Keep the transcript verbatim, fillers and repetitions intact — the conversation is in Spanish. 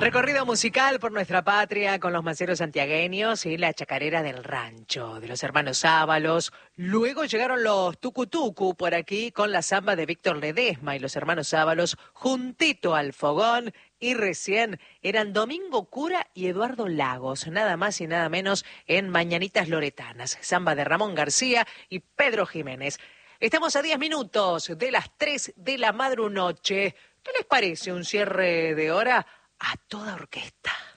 Recorrido musical por nuestra patria con los maceros santiagueños y la chacarera del rancho de los hermanos Ábalos. Luego llegaron los tucutucu por aquí con la samba de Víctor Ledesma y los hermanos Ábalos juntito al fogón. Y recién eran Domingo Cura y Eduardo Lagos, nada más y nada menos en Mañanitas Loretanas, samba de Ramón García y Pedro Jiménez. Estamos a diez minutos de las tres de la madrunoche. ¿Qué les parece un cierre de hora a toda orquesta?